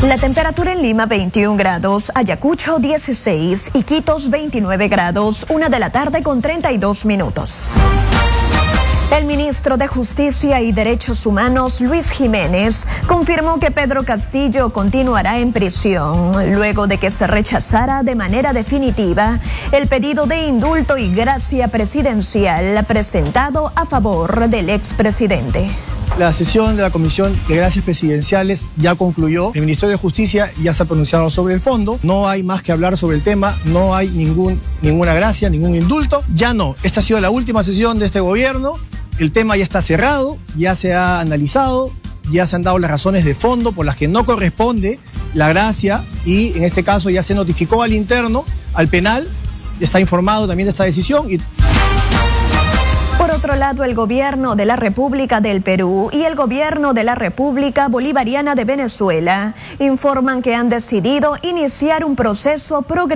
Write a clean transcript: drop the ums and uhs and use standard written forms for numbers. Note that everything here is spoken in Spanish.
La temperatura en Lima 21 grados, Ayacucho 16, Iquitos 29 grados, 1 de la tarde con 32 minutos. El ministro de Justicia y Derechos Humanos, Luis Jiménez, confirmó que Pedro Castillo continuará en prisión, luego de que se rechazara de manera definitiva el pedido de indulto y gracia presidencial presentado a favor del expresidente. La sesión de la Comisión de Gracias Presidenciales ya concluyó. El Ministerio de Justicia ya se ha pronunciado sobre el fondo. No hay más que hablar sobre el tema. No hay ninguna gracia, ningún indulto. Ya no. Esta ha sido la última sesión de este gobierno. El tema ya está cerrado, ya se ha analizado, ya se han dado las razones de fondo por las que no corresponde la gracia y en este caso ya se notificó al interno, al penal, está informado también de esta decisión. Por otro lado, el gobierno de la República del Perú y el gobierno de la República Bolivariana de Venezuela informan que han decidido iniciar un proceso progresivo